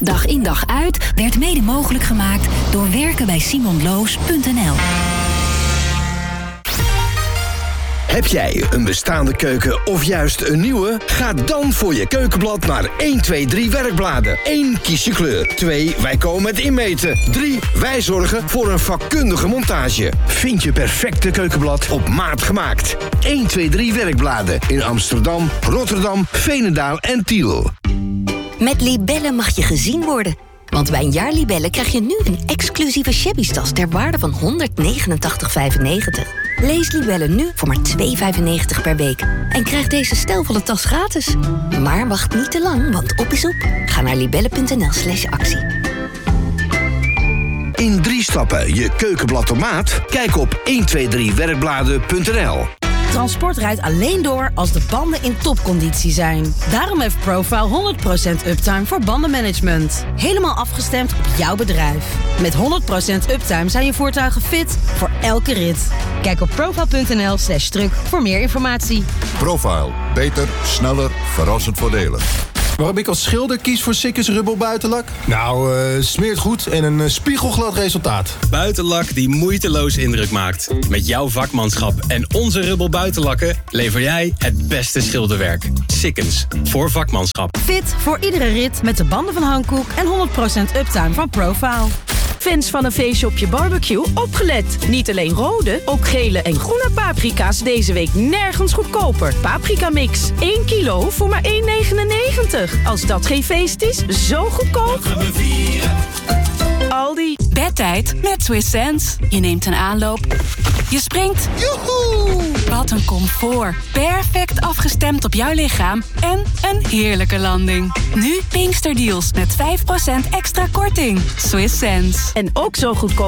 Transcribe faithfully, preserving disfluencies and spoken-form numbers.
Dag in dag uit werd mede mogelijk gemaakt door werken bij simon loos punt n l. Heb jij een bestaande keuken of juist een nieuwe? Ga dan voor je keukenblad naar één, twee, drie werkbladen. één. Kies je kleur. twee. Wij komen met inmeten. drie. Wij zorgen voor een vakkundige montage. Vind je perfecte keukenblad op maat gemaakt. één, twee, drie werkbladen in Amsterdam, Rotterdam, Veenendaal en Tiel. Met Libellen mag je gezien worden. Want bij een jaar Libellen krijg je nu een exclusieve shabby-tas ter waarde van honderdnegenentachtig vijfennegentig. Lees Libellen nu voor maar twee euro's vijfennegentig per week. En krijg deze stijlvolle tas gratis. Maar wacht niet te lang, want op is op. Ga naar libellen punt n l slash actie. In drie stappen je keukenblad op maat? Kijk op één, twee, drie werkbladen punt n l. Transport rijdt alleen door als de banden in topconditie zijn. Daarom heeft Profile honderd procent uptime voor bandenmanagement. Helemaal afgestemd op jouw bedrijf. Met honderd procent uptime zijn je voertuigen fit voor elke rit. Kijk op profile punt n l slash truck voor meer informatie. Profile. Beter, sneller, verrassend voordelig. Waarom ik als schilder kies voor Sikkes Rubber buitenlak? Nou, uh, smeert goed en een uh, spiegelglad resultaat. Buitenlak die moeiteloos indruk maakt. Met jouw vakmanschap en onze Rubber buitenlakken lever jij het beste schilderwerk. Sikkens. Voor vakmanschap. Fit voor iedere rit met de banden van Hankook en honderd procent uptime van Profile. Fans van een feestje op je barbecue, opgelet. Niet alleen rode, ook gele en groene paprika's deze week nergens goedkoper. Paprika mix, één kilo voor maar één negenennegentig. Als dat geen feest is, zo goedkoop. Dat gaan we vieren. Aldi. Bedtijd met Swiss Sense. Je neemt een aanloop. Je springt. Joehoe! Wat een comfort. Perfect afgestemd op jouw lichaam. En een heerlijke landing. Nu Pinksterdeals met vijf procent extra korting. Swiss Sense. En ook zo goedkoop